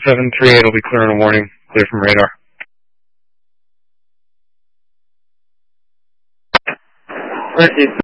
738 will be clear in the morning, clear from radar. Mercy